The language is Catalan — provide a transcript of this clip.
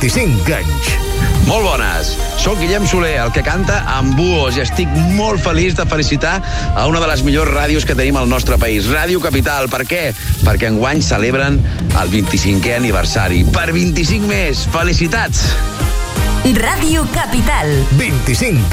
25 anys. Molt bones. Soc Guillem Soler, el que canta amb buos, i estic molt feliç de felicitar a una de les millors ràdios que tenim al nostre país, Ràdio Capital. Per què? Perquè enguany celebren el 25è aniversari. Per 25 més. Felicitats! Ràdio Capital. 25